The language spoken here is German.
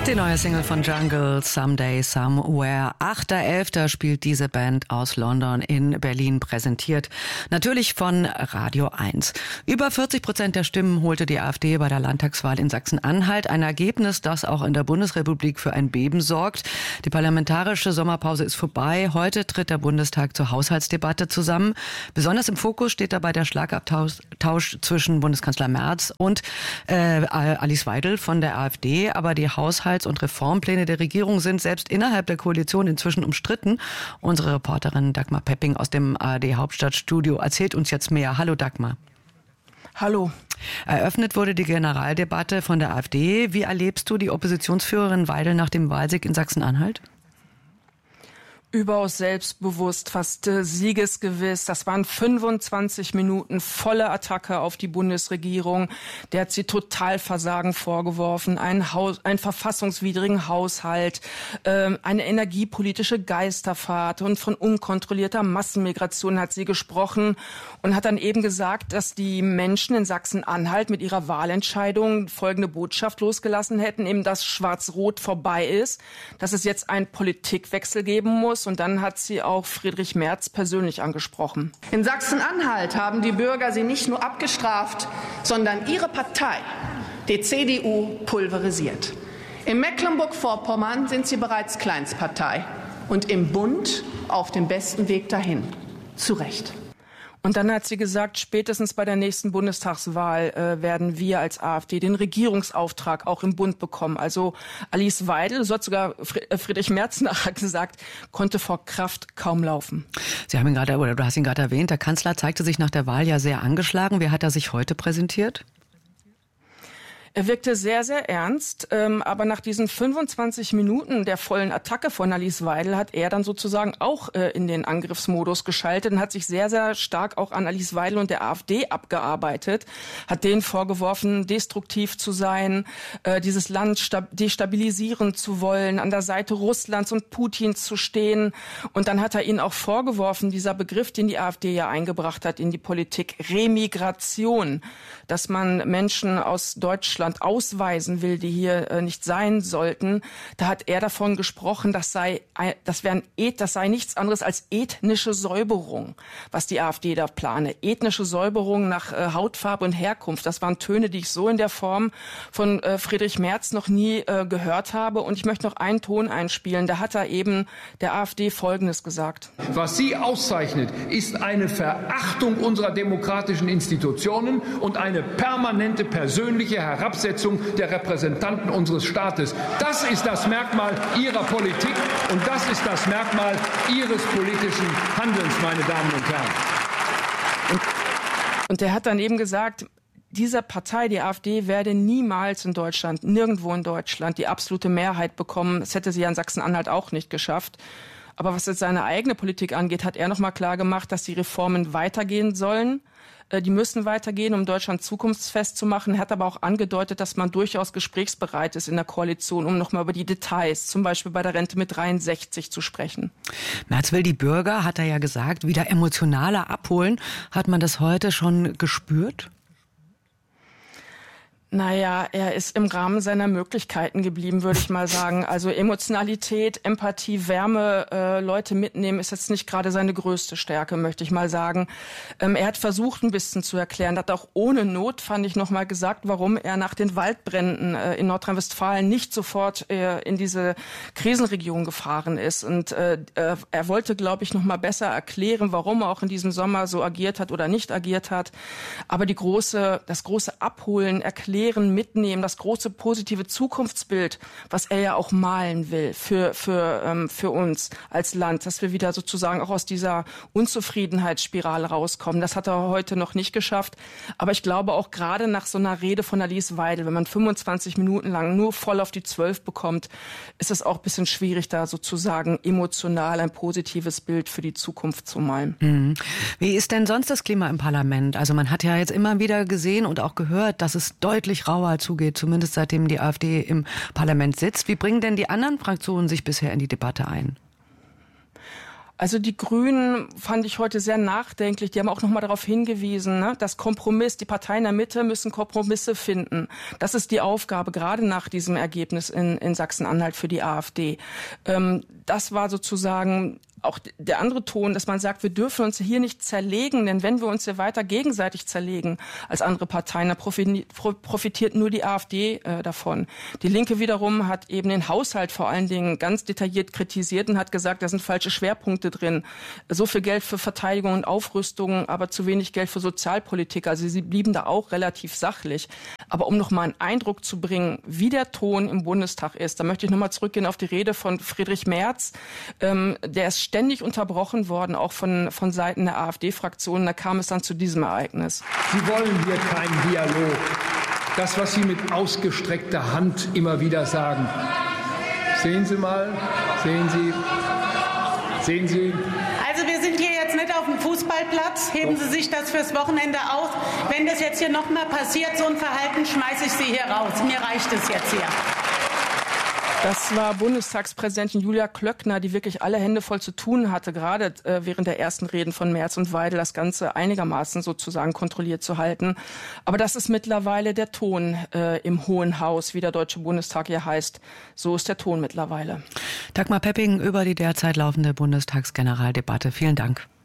Die neue Single von Jungle, Someday, Somewhere. 8.11. spielt diese Band aus London in Berlin, präsentiert natürlich von Radio 1. Über 40% der Stimmen holte die AfD bei der Landtagswahl in Sachsen-Anhalt. Ein Ergebnis, das auch in der Bundesrepublik für ein Beben sorgt. Die parlamentarische Sommerpause ist vorbei. Heute tritt der Bundestag zur Haushaltsdebatte zusammen. Besonders im Fokus steht dabei der Schlagabtausch zwischen Bundeskanzler Merz und Alice Weidel von der AfD. Aber die Haushalts- und Reformpläne der Regierung sind selbst innerhalb der Koalition inzwischen umstritten. Unsere Reporterin Dagmar Pepping aus dem ARD-Hauptstadtstudio erzählt uns jetzt mehr. Hallo Dagmar. Hallo. Eröffnet wurde die Generaldebatte von der AfD. Wie erlebst du die Oppositionsführerin Weidel nach dem Wahlsieg in Sachsen-Anhalt? Überaus selbstbewusst, fast siegesgewiss. Das waren 25 Minuten volle Attacke auf die Bundesregierung. Der hat sie Totalversagen vorgeworfen, einen verfassungswidrigen Haushalt, eine energiepolitische Geisterfahrt und von unkontrollierter Massenmigration hat sie gesprochen und hat dann eben gesagt, dass die Menschen in Sachsen-Anhalt mit ihrer Wahlentscheidung folgende Botschaft losgelassen hätten, eben dass Schwarz-Rot vorbei ist, dass es jetzt einen Politikwechsel geben muss. Und dann hat sie auch Friedrich Merz persönlich angesprochen. In Sachsen-Anhalt haben die Bürger sie nicht nur abgestraft, sondern ihre Partei, die CDU, pulverisiert. In Mecklenburg-Vorpommern sind sie bereits Kleinstpartei und im Bund auf dem besten Weg dahin. Zu Recht. Und dann hat sie gesagt, spätestens bei der nächsten Bundestagswahl werden wir als AfD den Regierungsauftrag auch im Bund bekommen. Also Alice Weidel, so hat sogar Friedrich Merz nachher gesagt, konnte vor Kraft kaum laufen. Sie haben ihn gerade, oder du hast ihn gerade erwähnt, der Kanzler zeigte sich nach der Wahl ja sehr angeschlagen. Wie hat er sich heute präsentiert? Er wirkte sehr, sehr ernst, aber nach diesen 25 Minuten der vollen Attacke von Alice Weidel hat er dann sozusagen auch in den Angriffsmodus geschaltet und hat sich sehr, sehr stark auch an Alice Weidel und der AfD abgearbeitet, hat denen vorgeworfen, destruktiv zu sein, dieses Land destabilisieren zu wollen, an der Seite Russlands und Putins zu stehen. Und dann hat er ihnen auch vorgeworfen, dieser Begriff, den die AfD ja eingebracht hat in die Politik, Remigration, dass man Menschen aus Deutschland ausweisen will, die hier nicht sein sollten. Da hat er davon gesprochen, das sei nichts anderes als ethnische Säuberung, was die AfD da plane. Ethnische Säuberung nach Hautfarbe und Herkunft. Das waren Töne, die ich so in der Form von Friedrich Merz noch nie gehört habe. Und ich möchte noch einen Ton einspielen. Da hat er eben der AfD Folgendes gesagt. Was sie auszeichnet, ist eine Verachtung unserer demokratischen Institutionen und eine permanente persönliche Herabsetzung der Repräsentanten unseres Staates. Das ist das Merkmal Ihrer Politik und das ist das Merkmal Ihres politischen Handelns, meine Damen und Herren. Und er hat dann eben gesagt, diese Partei, die AfD, werde niemals in Deutschland, nirgendwo in Deutschland, die absolute Mehrheit bekommen. Das hätte sie ja in Sachsen-Anhalt auch nicht geschafft. Aber was jetzt seine eigene Politik angeht, hat er nochmal klar gemacht, dass die Reformen weitergehen sollen. Die müssen weitergehen, um Deutschland zukunftsfest zu machen. Er hat aber auch angedeutet, dass man durchaus gesprächsbereit ist in der Koalition, um nochmal über die Details, zum Beispiel bei der Rente mit 63 zu sprechen. Merz will die Bürger, hat er ja gesagt, wieder emotionaler abholen. Hat man das heute schon gespürt? Naja, er ist im Rahmen seiner Möglichkeiten geblieben, würde ich mal sagen. Also Emotionalität, Empathie, Wärme, Leute mitnehmen ist jetzt nicht gerade seine größte Stärke, möchte ich mal sagen. Er hat versucht, ein bisschen zu erklären, hat auch ohne Not, fand ich, noch mal gesagt, warum er nach den Waldbränden in Nordrhein-Westfalen nicht sofort in diese Krisenregion gefahren ist. Und er wollte, glaube ich, noch mal besser erklären, warum er auch in diesem Sommer so agiert hat oder nicht agiert hat. Aber das große Abholen, Erklären, mitnehmen, das große positive Zukunftsbild, was er ja auch malen will für uns als Land, dass wir wieder sozusagen auch aus dieser Unzufriedenheitsspirale rauskommen. Das hat er heute noch nicht geschafft. Aber ich glaube auch gerade nach so einer Rede von Alice Weidel, wenn man 25 Minuten lang nur voll auf die 12 bekommt, ist es auch ein bisschen schwierig, da sozusagen emotional ein positives Bild für die Zukunft zu malen. Mhm. Wie ist denn sonst das Klima im Parlament? Also man hat ja jetzt immer wieder gesehen und auch gehört, dass es deutlich rauer zugeht, zumindest seitdem die AfD im Parlament sitzt. Wie bringen denn die anderen Fraktionen sich bisher in die Debatte ein? Also die Grünen fand ich heute sehr nachdenklich. Die haben auch nochmal darauf hingewiesen, ne, dass die Parteien in der Mitte müssen Kompromisse finden. Das ist die Aufgabe, gerade nach diesem Ergebnis in Sachsen-Anhalt für die AfD. Das war sozusagen auch der andere Ton, dass man sagt, wir dürfen uns hier nicht zerlegen, denn wenn wir uns hier weiter gegenseitig zerlegen als andere Parteien, dann profitiert nur die AfD davon. Die Linke wiederum hat eben den Haushalt vor allen Dingen ganz detailliert kritisiert und hat gesagt, da sind falsche Schwerpunkte drin. So viel Geld für Verteidigung und Aufrüstung, aber zu wenig Geld für Sozialpolitik. Also sie blieben da auch relativ sachlich. Aber um noch mal einen Eindruck zu bringen, wie der Ton im Bundestag ist, da möchte ich noch mal zurückgehen auf die Rede von Friedrich Merz. Der ist ständig unterbrochen worden, auch von Seiten der AfD-Fraktion. Da kam es dann zu diesem Ereignis. Sie wollen hier keinen Dialog. Das, was Sie mit ausgestreckter Hand immer wieder sagen. Sehen Sie mal, sehen Sie. Also wir sind hier jetzt nicht auf dem Fußballplatz. Heben Sie sich das fürs Wochenende aus. Wenn das jetzt hier noch mal passiert, so ein Verhalten, schmeiße ich Sie hier raus. Mir reicht es jetzt hier. Das war Bundestagspräsidentin Julia Klöckner, die wirklich alle Hände voll zu tun hatte, gerade während der ersten Reden von Merz und Weidel, das Ganze einigermaßen sozusagen kontrolliert zu halten. Aber das ist mittlerweile der Ton im Hohen Haus, wie der Deutsche Bundestag hier heißt. So ist der Ton mittlerweile. Dagmar Pepping über die derzeit laufende Bundestagsgeneraldebatte. Vielen Dank.